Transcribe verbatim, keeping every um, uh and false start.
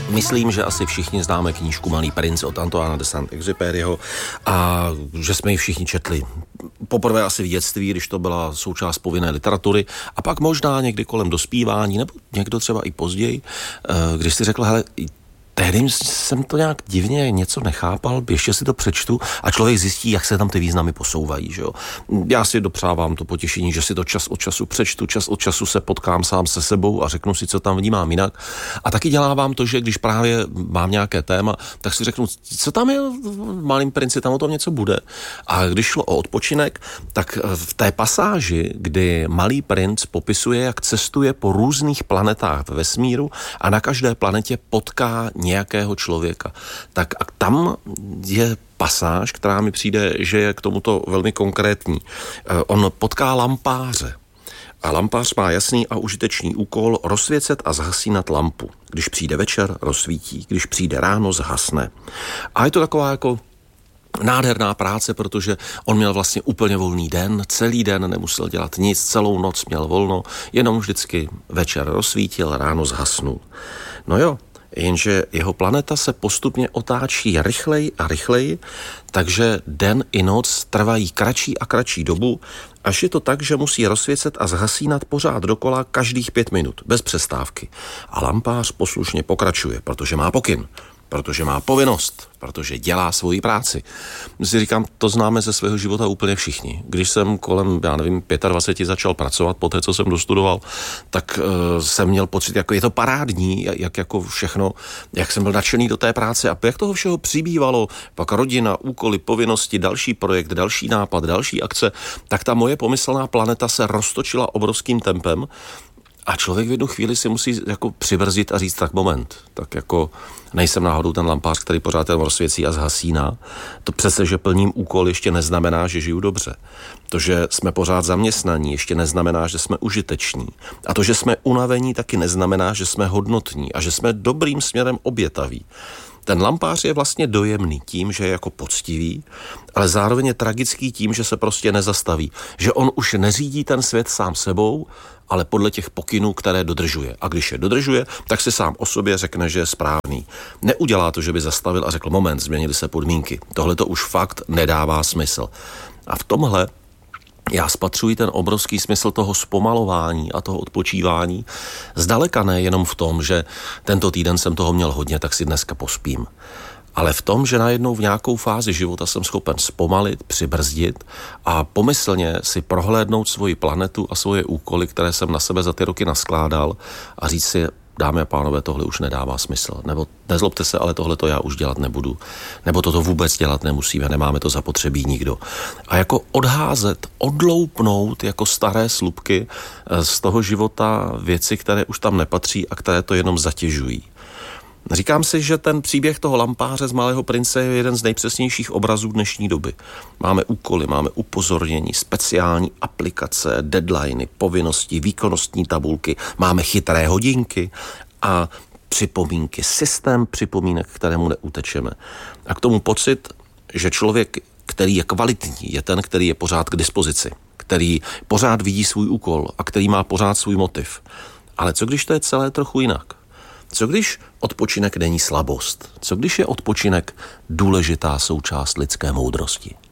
Myslím, že asi všichni známe knížku Malý princ od Antoana de Saint-Exupéryho a že jsme ji všichni četli. Poprvé asi v dětství, když to byla součást povinné literatury, a pak možná někdy kolem dospívání, nebo někdo třeba i později, když si řekl, hele, tehdy jsem to nějak divně něco nechápal, ještě si to přečtu a člověk zjistí, jak se tam ty významy posouvají. Že jo? Já si dopřávám to potěšení, že si to čas od času přečtu, čas od času se potkám sám se sebou a řeknu si, co tam vnímám jinak. A taky dělávám to, že když právě mám nějaké téma, tak si řeknu, co tam je v Malým princi, tam o tom něco bude. A když šlo o odpočinek, tak v té pasáži, kdy Malý princ popisuje, jak cestuje po různých planetách ve vesmíru a na každé planetě potká nějakého člověka. Tak a tam je pasáž, která mi přijde, že je k tomuto velmi konkrétní. On potká lampáře. A lampář má jasný a užitečný úkol rozsvěcet a zhasínat lampu. Když přijde večer, rozsvítí. Když přijde ráno, zhasne. A je to taková jako nádherná práce, protože on měl vlastně úplně volný den, celý den nemusel dělat nic, celou noc měl volno, jenom vždycky večer rozsvítil, ráno zhasnul. No jo, jenže jeho planeta se postupně otáčí rychleji a rychleji, takže den i noc trvají kratší a kratší dobu, až je to tak, že musí rozsvěcet a zhasínat pořád dokola každých pět minut, bez přestávky. A lampář poslušně pokračuje, protože má pokyn, protože má povinnost, protože dělá svoji práci. Si říkám, to známe ze svého života úplně všichni. Když jsem kolem, já nevím, dvacet pět začal pracovat, po té, co jsem dostudoval, tak uh, jsem měl pocit, jako je to parádní, jak jako všechno, jak jsem byl nadšený do té práce a jak toho všeho přibývalo, pak rodina, úkoly, povinnosti, další projekt, další nápad, další akce, tak ta moje pomyslná planeta se roztočila obrovským tempem. A člověk v jednu chvíli si musí jako přibrzdit a říct, tak moment, tak jako nejsem náhodou ten lampář, který pořád ten rozsvěcí a zhasíná. To přece, že plním úkol, ještě neznamená, že žiju dobře. To, že jsme pořád zaměstnaní, ještě neznamená, že jsme užiteční. A to, že jsme unavení, taky neznamená, že jsme hodnotní a že jsme dobrým směrem obětaví. Ten lampář je vlastně dojemný tím, že je jako poctivý, ale zároveň je tragický tím, že se prostě nezastaví. Že on už neřídí ten svět sám sebou, ale podle těch pokynů, které dodržuje. A když je dodržuje, tak si sám o sobě řekne, že je správný. Neudělá to, že by zastavil a řekl, moment, změnily se podmínky. Tohle to už fakt nedává smysl. A v tomhle já spatřuji ten obrovský smysl toho zpomalování a toho odpočívání. Zdaleka ne jenom v tom, že tento týden jsem toho měl hodně, tak si dneska pospím. Ale v tom, že najednou v nějakou fázi života jsem schopen zpomalit, přibrzdit a pomyslně si prohlédnout svoji planetu a svoje úkoly, které jsem na sebe za ty roky naskládal a říct si, dámy a pánové, tohle už nedává smysl. Nebo nezlobte se, ale tohle to já už dělat nebudu. Nebo toto vůbec dělat nemusíme, nemáme to zapotřebí nikdo. A jako odházet, odloupnout jako staré slupky z toho života věci, které už tam nepatří a které to jenom zatěžují. Říkám si, že ten příběh toho lampáře z Malého prince je jeden z nejpřesnějších obrazů dnešní doby. Máme úkoly, máme upozornění, speciální aplikace, deadliny, povinnosti, výkonnostní tabulky, máme chytré hodinky a připomínky, systém připomínek, kterému neutečeme. A k tomu pocit, že člověk, který je kvalitní, je ten, který je pořád k dispozici, který pořád vidí svůj úkol a který má pořád svůj motiv. Ale co když to je celé trochu jinak? Co když odpočinek není slabost? Co když je odpočinek důležitá součást lidské moudrosti?